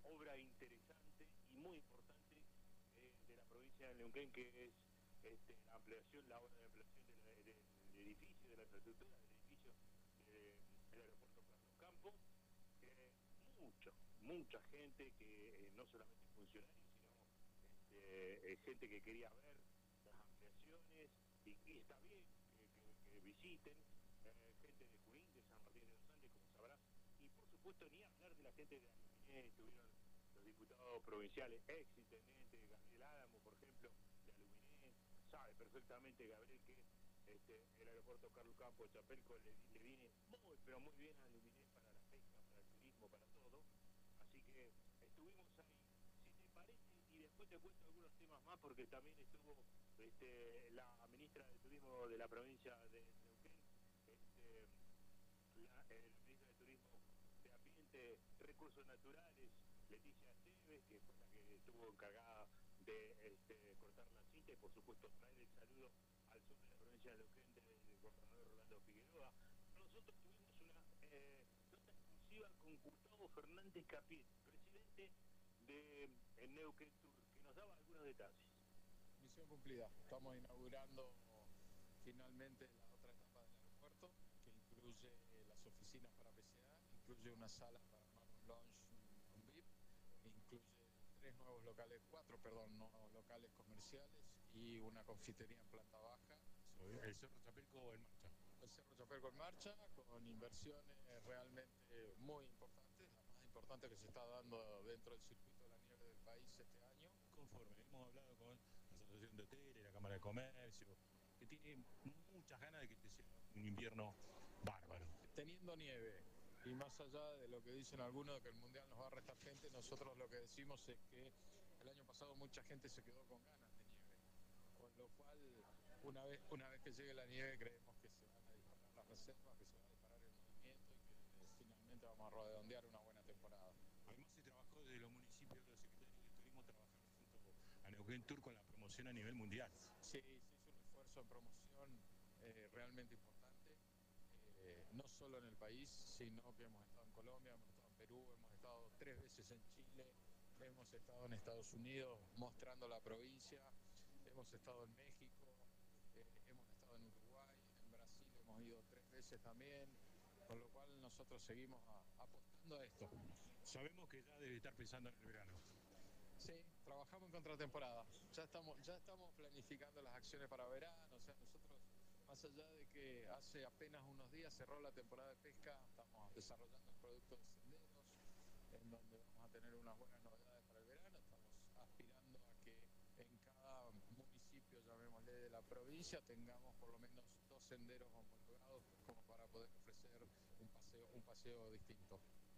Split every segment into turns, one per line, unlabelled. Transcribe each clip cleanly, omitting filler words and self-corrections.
obra interesante y muy importante de la provincia de Neuquén, que es la ampliación, la obra de ampliación del edificio, de la infraestructura, del edificio del aeropuerto Carlos Campos. Mucha gente que no solamente funcionarios, sino gente que quería ver las ampliaciones, y está bien que visiten, gente de Junín, de San Martín de los Andes, como sabrás, y por supuesto ni hablar de la gente de Aluminé. Estuvieron los diputados provinciales, ex-intendente Gabriel Álamo, por ejemplo, de Aluminé. Sabe perfectamente Gabriel que el aeropuerto Carlos Campos de Chapelco le viene muy, pero muy bien a Aluminé para la pesca, para el turismo, para todo. Así que estuvimos ahí. Si te parece, y después te cuento algunos temas más, porque también estuvo la ministra de Turismo de la provincia de Neuquén, el ministro de Turismo, de Ambiente, Recursos Naturales, Leticia Esteves, que fue la que estuvo encargada de cortar la cinta, y por supuesto traer el saludo al sur de la provincia de Neuquén del gobernador Rolando Figueroa. Nosotros tuvimos una nota exclusiva con Gustavo Fernández Capiet, presidente de Neuquén Tour, que nos daba algunos detalles.
Misión cumplida. Estamos inaugurando finalmente la otra etapa del aeropuerto, que incluye las oficinas para PCA, incluye una sala para armar un lounge, un VIP, incluye cuatro nuevos locales comerciales y una confitería en planta baja.
El Cerro Chapelco en marcha.
El Cerro Chapelco en marcha, con inversiones realmente muy importantes, la más importante que se está dando dentro del circuito de la nieve del país este año.
Conforme, hemos hablado con la Asociación de Hoteles, la Cámara de Comercio, que tiene muchas ganas de que este sea un invierno bárbaro.
Teniendo nieve, y más allá de lo que dicen algunos de que el Mundial nos va a restar gente, nosotros lo que decimos es que el año pasado mucha gente se quedó con ganas de nieve, con lo cual una vez que llegue la nieve creemos que se van a disparar las reservas, que se va a disparar el movimiento y que finalmente vamos a redondear una buena temporada.
Además se trabajó desde los municipios, los secretarios de turismo trabajaron junto a Neuquén Tour con la promoción a nivel mundial.
Sí, se hizo un esfuerzo en promoción realmente importante. No solo en el país, sino que hemos estado en Colombia, hemos estado en Perú, hemos estado 3 veces en Chile, hemos estado en Estados Unidos mostrando la provincia, hemos estado en México, hemos estado en Uruguay, en Brasil hemos ido 3 veces también, con lo cual nosotros seguimos apostando a esto.
Sabemos que ya debe estar pensando en el verano.
Sí, trabajamos en contratemporada, ya estamos planificando las acciones para verano, o sea, nosotros, más allá de que hace apenas unos días cerró la temporada de pesca, estamos desarrollando el producto de senderos, en donde vamos a tener unas buenas novedades para el verano. Estamos aspirando a que en cada municipio, llamémosle, de la provincia, tengamos por lo menos 2 senderos homologados como para poder ofrecer un paseo distinto.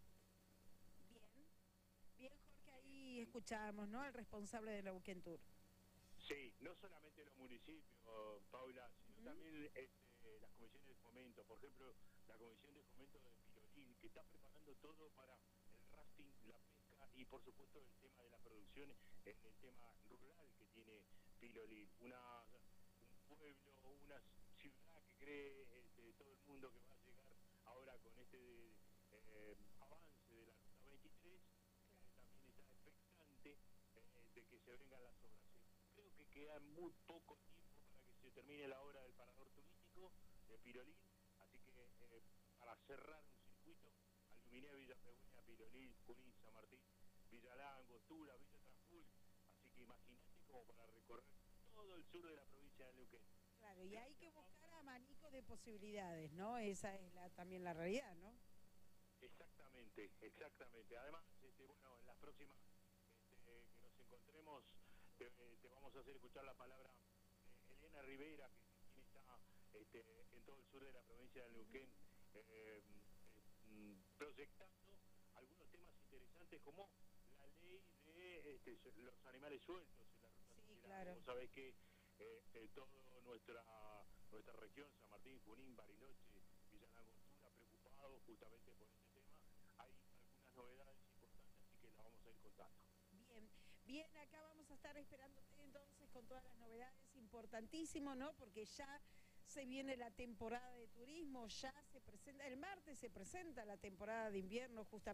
Bien, Jorge, ahí escuchábamos, ¿no?, al responsable de Neuquén Tour.
Sí, no solamente los municipios, Paula, sino también las comisiones de fomento. Por ejemplo, la comisión de fomento de Pilolín, que está preparando todo para el rafting, la pesca y por supuesto el tema de la producción, en el tema rural que tiene Pilolín. Un pueblo, una ciudad que cree todo el mundo que va a llegar ahora con avance de la Ruta 23, también está expectante de que se vengan las obras. Creo que queda muy poco tiempo para que se termine la obra del parador turístico de Pilolín, así que para cerrar un circuito, Aluminé, Villa Pehueña, Pilolín, Junín, San Martín, Villalá, Angostura, Villa Traful, así que imagínate como para recorrer todo el sur de la provincia de Neuquén.
Claro, y hay que buscar abanico de posibilidades, ¿no? Esa es también la realidad, ¿no?
Exactamente. Además, bueno, en las próximas que nos encontremos, te vamos a hacer escuchar la palabra de Elena Rivera, quien está en todo el sur de la provincia de Neuquén, proyectando algunos temas interesantes como la ley de los animales sueltos en la ruta.
Sí, claro.
Vos sabés que toda nuestra región, San Martín, Junín, Bariloche, Villa Langostura, preocupados justamente por este tema. Hay algunas novedades importantes, así que las vamos a ir contando.
Bien, acá vamos a estar esperándote entonces con todas las novedades, importantísimo, ¿no? Porque ya se viene la temporada de turismo, ya se presenta, el martes se presenta la temporada de invierno justamente.